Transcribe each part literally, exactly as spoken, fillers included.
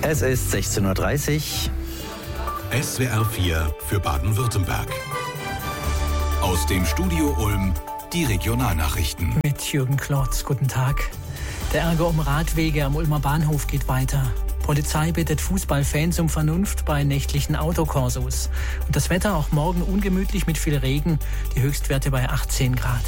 Es ist sechzehn Uhr dreißig. S W R vier für Baden-Württemberg. Aus dem Studio Ulm die Regionalnachrichten. Mit Jürgen Klotz, guten Tag. Der Ärger um Radwege am Ulmer Bahnhof geht weiter. Polizei bittet Fußballfans um Vernunft bei nächtlichen Autokorsos. Und das Wetter auch morgen ungemütlich mit viel Regen, die Höchstwerte bei achtzehn Grad.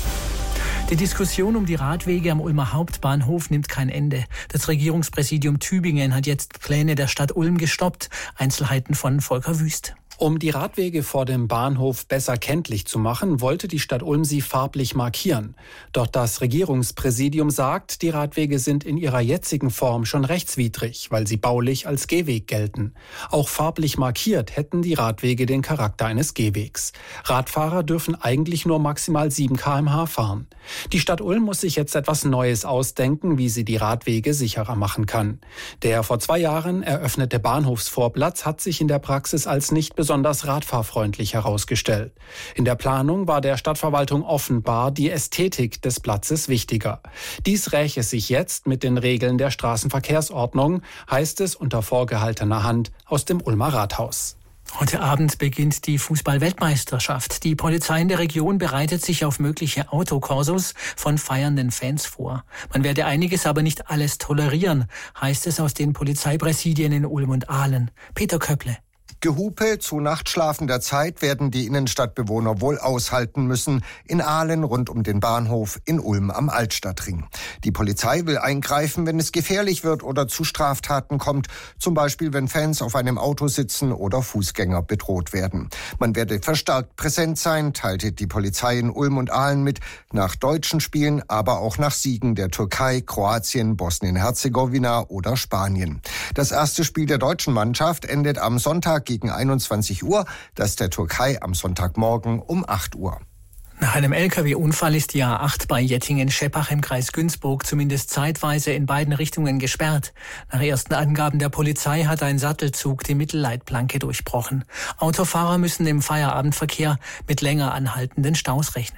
Die Diskussion um die Radwege am Ulmer Hauptbahnhof nimmt kein Ende. Das Regierungspräsidium Tübingen hat jetzt Pläne der Stadt Ulm gestoppt. Einzelheiten von Volker Wüst. Um die Radwege vor dem Bahnhof besser kenntlich zu machen, wollte die Stadt Ulm sie farblich markieren. Doch das Regierungspräsidium sagt, die Radwege sind in ihrer jetzigen Form schon rechtswidrig, weil sie baulich als Gehweg gelten. Auch farblich markiert hätten die Radwege den Charakter eines Gehwegs. Radfahrer dürfen eigentlich nur maximal sieben Kilometer pro Stunde fahren. Die Stadt Ulm muss sich jetzt etwas Neues ausdenken, wie sie die Radwege sicherer machen kann. Der vor zwei Jahren eröffnete Bahnhofsvorplatz hat sich in der Praxis als nicht besonders radfahrfreundlich herausgestellt. In der Planung war der Stadtverwaltung offenbar die Ästhetik des Platzes wichtiger. Dies räche sich jetzt mit den Regeln der Straßenverkehrsordnung, heißt es unter vorgehaltener Hand aus dem Ulmer Rathaus. Heute Abend beginnt die Fußball-Weltmeisterschaft. Die Polizei in der Region bereitet sich auf mögliche Autokorsos von feiernden Fans vor. Man werde einiges, aber nicht alles tolerieren, heißt es aus den Polizeipräsidien in Ulm und Aalen. Peter Köpple. Gehupe zu nachtschlafender Zeit werden die Innenstadtbewohner wohl aushalten müssen, in Aalen rund um den Bahnhof, in Ulm am Altstadtring. Die Polizei will eingreifen, wenn es gefährlich wird oder zu Straftaten kommt, zum Beispiel wenn Fans auf einem Auto sitzen oder Fußgänger bedroht werden. Man werde verstärkt präsent sein, teilte die Polizei in Ulm und Aalen mit, nach deutschen Spielen, aber auch nach Siegen der Türkei, Kroatien, Bosnien-Herzegowina oder Spanien. Das erste Spiel der deutschen Mannschaft endet am Sonntag gegen einundzwanzig Uhr, das der Türkei am Sonntagmorgen um acht Uhr. Nach einem L K W-Unfall ist die A acht bei Jettingen-Scheppach im Kreis Günzburg zumindest zeitweise in beiden Richtungen gesperrt. Nach ersten Angaben der Polizei hat ein Sattelzug die Mittelleitplanke durchbrochen. Autofahrer müssen im Feierabendverkehr mit länger anhaltenden Staus rechnen.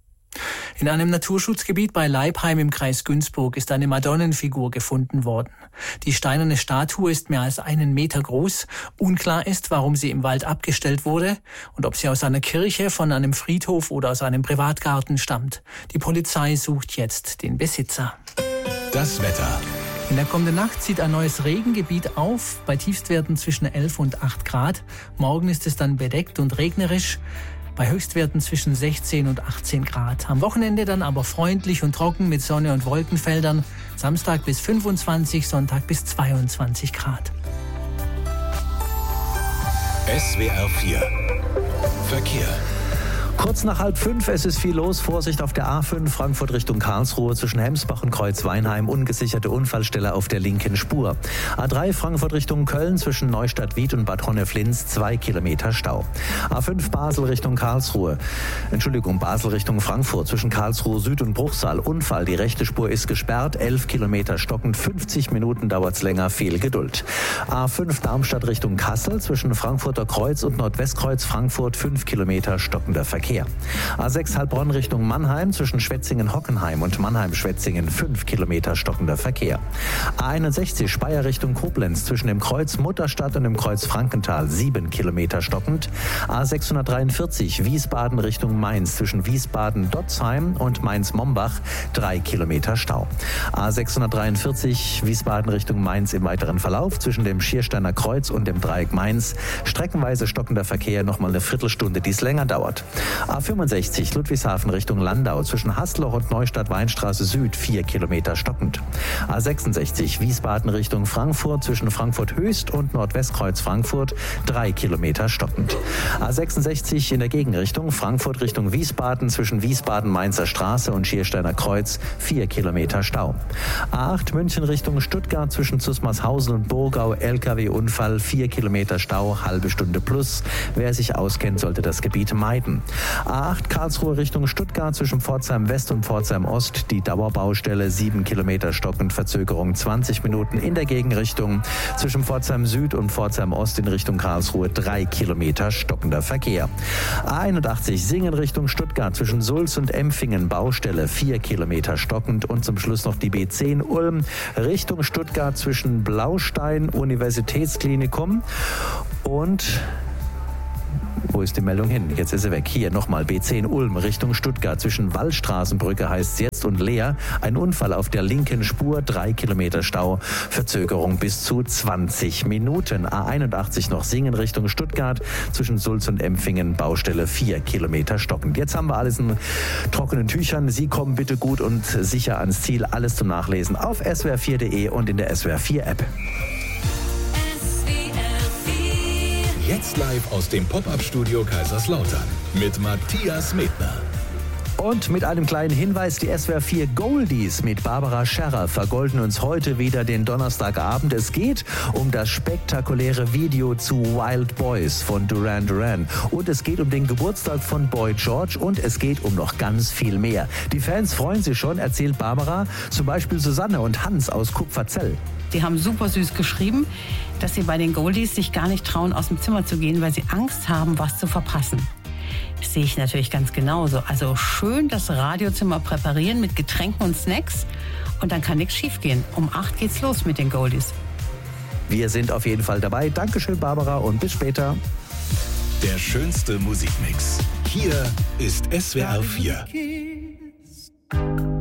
In einem Naturschutzgebiet bei Leibheim im Kreis Günzburg ist eine Madonnenfigur gefunden worden. Die steinerne Statue ist mehr als einen Meter groß. Unklar ist, warum sie im Wald abgestellt wurde und ob sie aus einer Kirche, von einem Friedhof oder aus einem Privatgarten stammt. Die Polizei sucht jetzt den Besitzer. Das Wetter. In der kommenden Nacht zieht ein neues Regengebiet auf, bei Tiefstwerten zwischen elf und acht Grad. Morgen ist es dann bedeckt und regnerisch, bei Höchstwerten zwischen sechzehn und achtzehn Grad. Am Wochenende dann aber freundlich und trocken mit Sonne und Wolkenfeldern. Samstag bis fünfundzwanzig, Sonntag bis zweiundzwanzig Grad. S W R vier Verkehr. Kurz nach halb fünf, es ist viel los. Vorsicht auf der A fünf, Frankfurt Richtung Karlsruhe, zwischen Hemsbach und Kreuzweinheim, ungesicherte Unfallstelle auf der linken Spur. A drei, Frankfurt Richtung Köln, zwischen Neustadt-Wied und Bad Honnef-Linz, zwei Kilometer Stau. A fünf, Basel Richtung Karlsruhe, Entschuldigung, Basel Richtung Frankfurt, zwischen Karlsruhe Süd und Bruchsal, Unfall, die rechte Spur ist gesperrt, elf Kilometer stockend, fünfzig Minuten dauert's länger, viel Geduld. A fünf, Darmstadt Richtung Kassel, zwischen Frankfurter Kreuz und Nordwestkreuz Frankfurt, fünf Kilometer stockender Verkehr. A sechs Heilbronn Richtung Mannheim, zwischen Schwetzingen-Hockenheim und Mannheim-Schwetzingen, fünf Kilometer stockender Verkehr. A einundsechzig Speyer Richtung Koblenz, zwischen dem Kreuz Mutterstadt und dem Kreuz Frankenthal, sieben Kilometer stockend. A sechshundertdreiundvierzig Wiesbaden Richtung Mainz, zwischen Wiesbaden-Dotzheim und Mainz-Mombach, drei Kilometer Stau. A sechshundertdreiundvierzig Wiesbaden Richtung Mainz im weiteren Verlauf, zwischen dem Schiersteiner Kreuz und dem Dreieck Mainz, streckenweise stockender Verkehr, nochmal eine Viertelstunde, die es länger dauert. A fünfundsechzig Ludwigshafen Richtung Landau, zwischen Hasloch und Neustadt-Weinstraße Süd, vier Kilometer stockend. A sechsundsechzig Wiesbaden Richtung Frankfurt, zwischen Frankfurt Höchst und Nordwestkreuz Frankfurt, drei Kilometer stockend. A sechsundsechzig in der Gegenrichtung Frankfurt Richtung Wiesbaden, zwischen Wiesbaden-Mainzer Straße und Schiersteiner Kreuz, vier Kilometer Stau. A acht München Richtung Stuttgart, zwischen Zusmarshausen und Burgau, L K W-Unfall, vier Kilometer Stau, halbe Stunde plus. Wer sich auskennt, sollte das Gebiet meiden. A acht Karlsruhe Richtung Stuttgart zwischen Pforzheim West und Pforzheim Ost. Die Dauerbaustelle, sieben Kilometer stockend, Verzögerung zwanzig Minuten in der Gegenrichtung. Zwischen Pforzheim Süd und Pforzheim Ost in Richtung Karlsruhe drei Kilometer stockender Verkehr. A einundachtzig Singen Richtung Stuttgart zwischen Sulz und Empfingen Baustelle, vier Kilometer stockend. Und zum Schluss noch die B zehn Ulm Richtung Stuttgart zwischen Blaustein Universitätsklinikum und... Wo ist die Meldung hin? Jetzt ist sie weg. Hier nochmal B zehn Ulm Richtung Stuttgart. Zwischen Wallstraßenbrücke heißt es jetzt und Leer. Ein Unfall auf der linken Spur, drei Kilometer Stau. Verzögerung bis zu zwanzig Minuten. A einundachtzig noch Singen Richtung Stuttgart. Zwischen Sulz und Empfingen Baustelle, vier Kilometer stockend. Jetzt haben wir alles in trockenen Tüchern. Sie kommen bitte gut und sicher ans Ziel. Alles zum Nachlesen auf S W R vier Punkt de und in der S W R vier App. Jetzt live aus dem Pop-Up-Studio Kaiserslautern mit Matthias Medner. Und mit einem kleinen Hinweis, die S W R vier Goldies mit Barbara Scherrer vergolden uns heute wieder den Donnerstagabend. Es geht um das spektakuläre Video zu Wild Boys von Duran Duran. Und es geht um den Geburtstag von Boy George und es geht um noch ganz viel mehr. Die Fans freuen sich schon, erzählt Barbara, zum Beispiel Susanne und Hans aus Kupferzell. Die haben super süß geschrieben, dass sie bei den Goldies sich gar nicht trauen, aus dem Zimmer zu gehen, weil sie Angst haben, was zu verpassen. Das sehe ich natürlich ganz genauso. Also schön das Radiozimmer präparieren mit Getränken und Snacks und dann kann nichts schiefgehen. Um acht geht's los mit den Goldies. Wir sind auf jeden Fall dabei. Dankeschön, Barbara, und bis später. Der schönste Musikmix. Hier ist S W R vier.